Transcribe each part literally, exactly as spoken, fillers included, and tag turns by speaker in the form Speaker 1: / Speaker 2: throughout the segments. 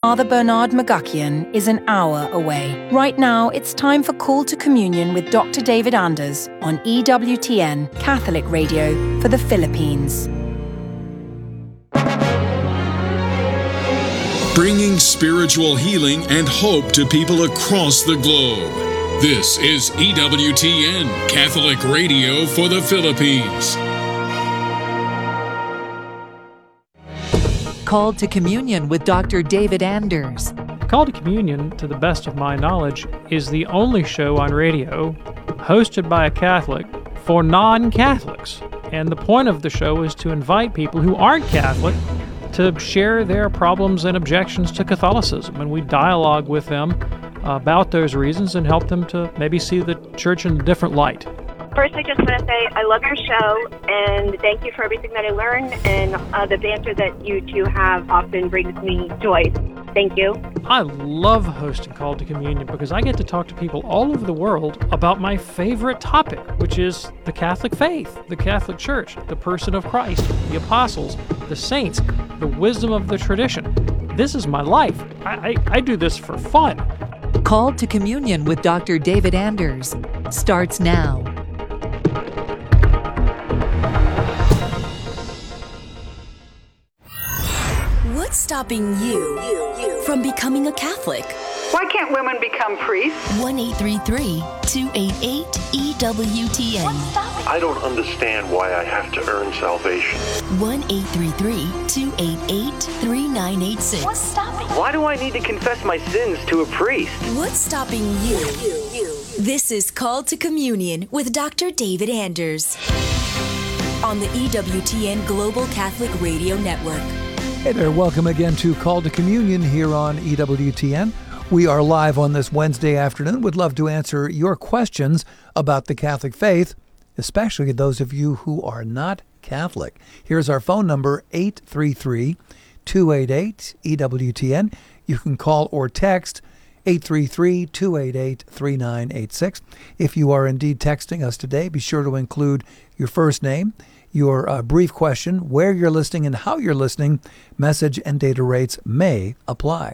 Speaker 1: Father Bernard McGuckian is an hour away. Right now, it's time for Call to Communion with Doctor David Anders on E W T N, Catholic Radio for the Philippines.
Speaker 2: Bringing spiritual healing and hope to people across the globe. This is E W T N, Catholic Radio for the Philippines.
Speaker 3: Called to Communion with Doctor David Anders.
Speaker 4: Call to Communion, to the best of my knowledge, is the only show on radio hosted by a Catholic for non-Catholics. And the point of the show is to invite people who aren't Catholic to share their problems and objections to Catholicism. And we dialogue with them about those reasons and help them to maybe see the church in a different light.
Speaker 5: First, I just want to say I love your show, and thank you for everything that I learned, and uh, the banter that you two have often brings me joy. Thank you.
Speaker 4: I love hosting Call to Communion because I get to talk to people all over the world about my favorite topic, which is the Catholic faith, the Catholic Church, the person of Christ, the apostles, the saints, the wisdom of the tradition. This is my life. I, I, I do this for fun.
Speaker 3: Called to Communion with Doctor David Anders starts now.
Speaker 6: What's stopping you, you, you from becoming a Catholic?
Speaker 7: Why can't women become priests?
Speaker 6: one eight three three, two eight eight, E W T N.
Speaker 8: I don't understand why I have to earn salvation.
Speaker 6: one eight three three, two eight eight, three nine eight six.
Speaker 9: What's stopping? Why do I need to confess my sins to a priest?
Speaker 6: What's stopping you? you, you. This is Called to Communion with Doctor David Anders on the E W T N Global Catholic Radio Network.
Speaker 10: Hey there, welcome again to Call to Communion here on E W T N. We are live on this Wednesday afternoon. Would love to answer your questions about the Catholic faith, especially those of you who are not Catholic. Here's our phone number, eight three three, two eight eight, E W T N. You can call or text eight three three, two eight eight, three nine eight six. If you are indeed texting us today, be sure to include your first name, your uh, brief question, where you're listening and how you're listening. Message and data rates may apply.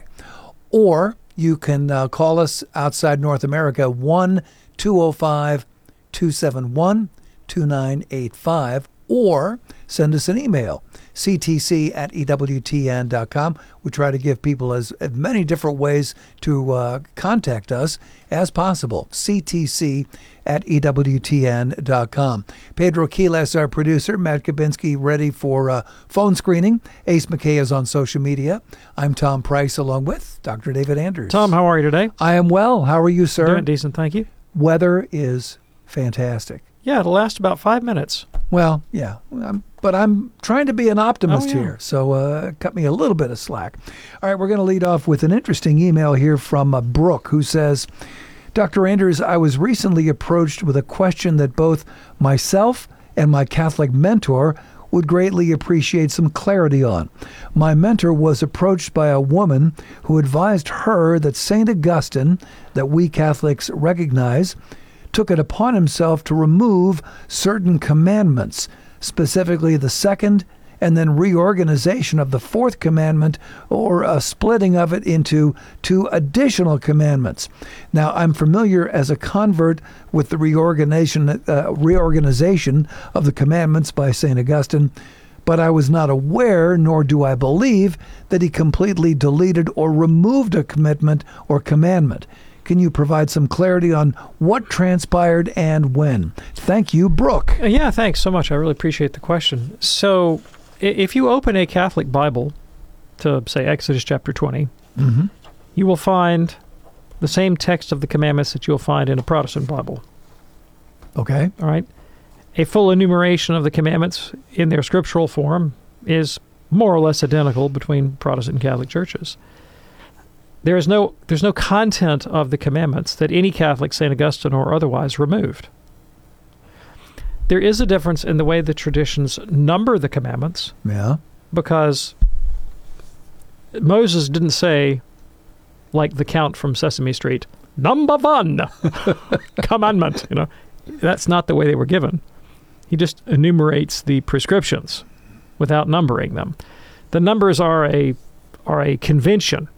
Speaker 10: Or you can uh, call us outside North America, one two oh five, two seven one, two nine eight five, or send us an email, c t c at e w t n dot com. We try to give people as, as many different ways to uh, contact us as possible, c t c at e w t n dot com. Pedro Quiles, our producer, Matt Kabinski, ready for uh, phone screening. Ace McKay is on social media. I'm Tom Price, along with Doctor David Anders.
Speaker 4: Tom, how are you today?
Speaker 10: I am well. How are you, sir?
Speaker 4: Doing decent, thank you.
Speaker 10: Weather is fantastic.
Speaker 4: Yeah, it'll last about five minutes.
Speaker 10: Well, yeah, I'm, but I'm trying to be an optimist
Speaker 4: oh, yeah.
Speaker 10: here, so uh, cut me a little bit of slack. All right, we're going to lead off with an interesting email here from uh, Brooke, who says, Doctor Anders, I was recently approached with a question that both myself and my Catholic mentor would greatly appreciate some clarity on. My mentor was approached by a woman who advised her that Saint Augustine, that we Catholics recognize, took it upon himself to remove certain commandments, specifically the second and then reorganization of the fourth commandment, or a splitting of it into two additional commandments. Now, I'm familiar as a convert with the reorganization, uh, reorganization of the commandments by Saint Augustine, but I was not aware, nor do I believe, that he completely deleted or removed a commitment or commandment. Can you provide some clarity on what transpired and when? Thank you, Brooke.
Speaker 4: Uh, yeah, thanks so much. I really appreciate the question. So if you open a Catholic Bible to, say, Exodus chapter twenty,
Speaker 10: mm-hmm.
Speaker 4: you will find the same text of the commandments that you'll find in a Protestant Bible.
Speaker 10: Okay.
Speaker 4: All right. A full enumeration of the commandments in their scriptural form is more or less identical between Protestant and Catholic churches. There is no, there's no content of the commandments that any Catholic, Saint Augustine or otherwise, removed. There is a difference in the way the traditions number the commandments.
Speaker 10: Yeah.
Speaker 4: Because Moses didn't say, like the Count from Sesame Street, number one commandment. You know, that's not the way they were given. He just enumerates the prescriptions without numbering them. The numbers are a are a convention